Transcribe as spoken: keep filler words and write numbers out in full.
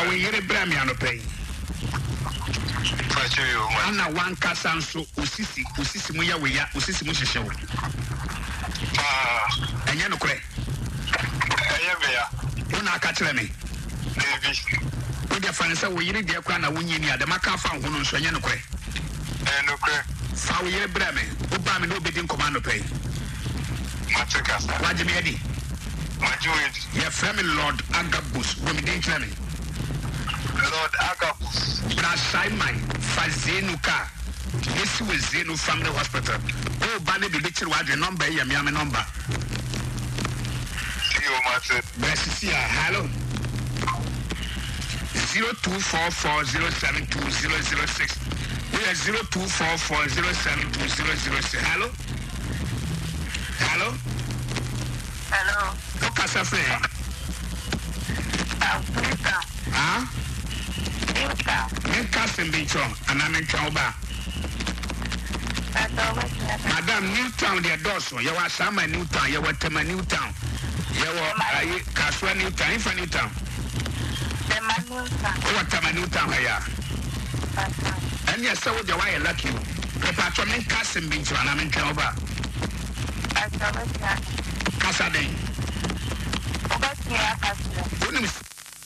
fa wo yere bra me anopai fa chiyo ma ana wan kasa nso osisi osisi mu ya we ya osisi mu hyehye wo ah enye no kore enye be ya una aka kire me baby wo de fa nsa wo yere de kwa na wonyi ni adama ka fa ho no nso enye no kore eh no kore fa wo yere bra me wo ba me no obedi nkoma anopai mateka sa waje me adi majuid ya frame Lord Agabus wo me den kire me Lord Agabus bra Simon Fazenuka yesi we Zenu Family Hospital o ba ne bibi kire wadwe number ya me am number yo mate Besisia hello zero two four four zero seven two zero zero six we are zero two four four zero seven two zero zero six hello hello hello o kasa fe Africa ah Africa me kasa mbincho ana me twa oba Madam Newtown the doors you wa sama Newtown you wa tema Newtown you wa ayi kaswa Newtown ifa Newtown tema Newtown o tema Newtown ya and yes so the why lucky the patron me kasa mbincho ana me twa oba kasa den Obasia kasa unim